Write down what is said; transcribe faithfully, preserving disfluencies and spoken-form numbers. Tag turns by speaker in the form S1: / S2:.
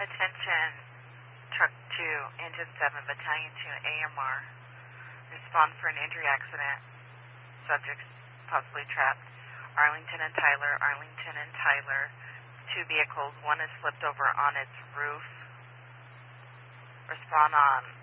S1: Attention, Truck two, Engine seven, Battalion two, A M R. Respond for an injury accident. Subjects possibly trapped. Arlington and Tyler, Arlington and Tyler. Two vehicles, one is flipped over on its roof. Respond on